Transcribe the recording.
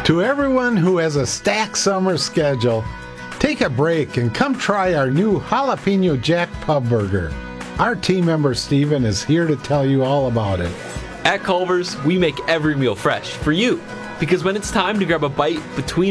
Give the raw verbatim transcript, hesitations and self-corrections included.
To everyone who has a stacked summer schedule, take a break and come try our new Jalapeno Jack Pub Burger. Our team member Steven is here to tell you all about it. At Culver's, we make every meal fresh for you. Because when it's time to grab a bite between